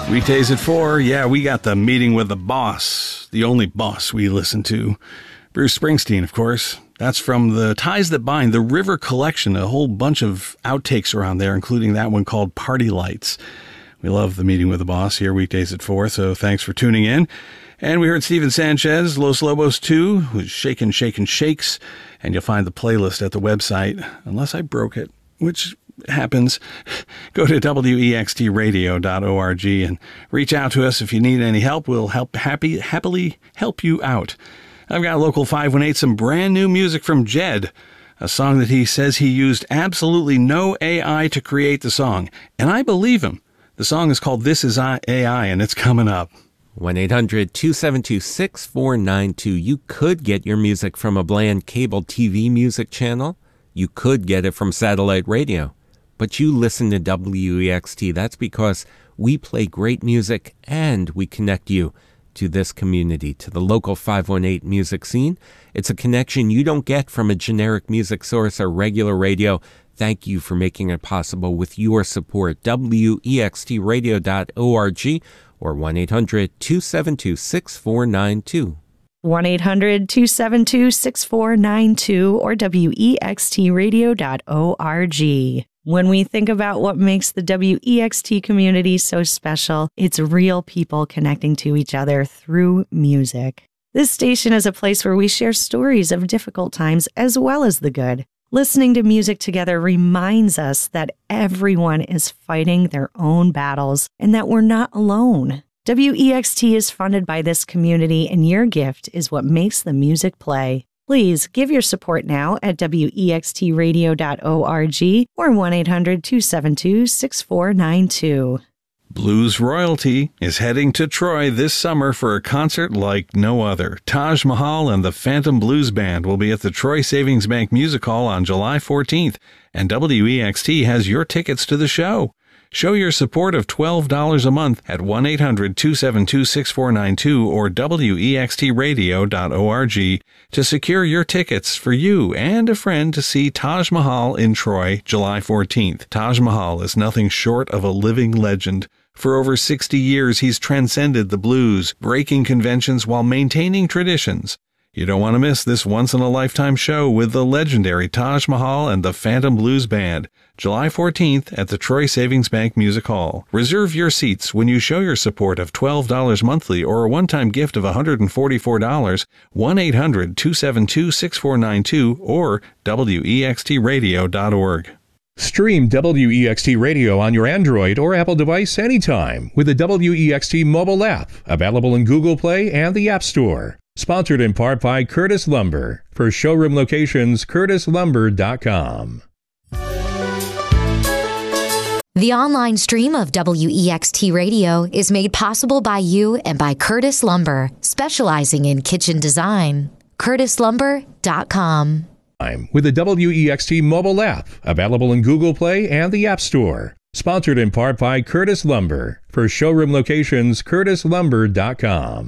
Weekdays at 4, yeah, we got the meeting with the boss, the only boss we listen to. Bruce Springsteen, of course. That's from the Ties That Bind, the River Collection, a whole bunch of outtakes around there, including that one called Party Lights. We love the meeting with the boss here, weekdays at 4, so thanks for tuning in. And we heard Steven Sanchez, Los Lobos 2, who's Shakin' Shakin' Shakes, and you'll find the playlist at the website, unless I broke it, which happens. Go to wextradio.org and reach out to us if you need any help. We'll happily help you out. I've got Local 518, some brand new music from Jed, a song that he says he used absolutely no AI to create the song, and I believe him. The song is called This Is AI, and it's coming up. 1-800-272-6492. You could get your music from a bland cable TV music channel. You could get it from satellite radio. But you listen to WEXT. That's because we play great music and we connect you to this community, to the local 518 music scene. It's a connection you don't get from a generic music source or regular radio. Thank you for making it possible with your support. WEXTradio.org or 1-800-272-6492. 1-800-272-6492 or WEXTradio.org. When we think about what makes the WEXT community so special, it's real people connecting to each other through music. This station is a place where we share stories of difficult times as well as the good. Listening to music together reminds us that everyone is fighting their own battles and that we're not alone. WEXT is funded by this community, and your gift is what makes the music play. Please give your support now at WEXTradio.org or 1-800-272-6492. Blues Royalty is heading to Troy this summer for a concert like no other. Taj Mahal and the Phantom Blues Band will be at the Troy Savings Bank Music Hall on July 14th, and WEXT has your tickets to the show. Show your support of $12 a month at 1-800-272-6492 or WEXTradio.org to secure your tickets for you and a friend to see Taj Mahal in Troy, July 14th. Taj Mahal is nothing short of a living legend. For over 60 years, he's transcended the blues, breaking conventions while maintaining traditions. You don't want to miss this once-in-a-lifetime show with the legendary Taj Mahal and the Phantom Blues Band, July 14th at the Troy Savings Bank Music Hall. Reserve your seats when you show your support of $12 monthly or a one-time gift of $144, 1-800-272-6492 or WEXTradio.org. Stream WEXT Radio on your Android or Apple device anytime with the WEXT mobile app, available in Google Play and the App Store. Sponsored in part by Curtis Lumber. For showroom locations, curtislumber.com. The online stream of WEXT Radio is made possible by you and by Curtis Lumber, specializing in kitchen design. curtislumber.com. With the WEXT mobile app, available in Google Play and the App Store. Sponsored in part by Curtis Lumber. For showroom locations, curtislumber.com.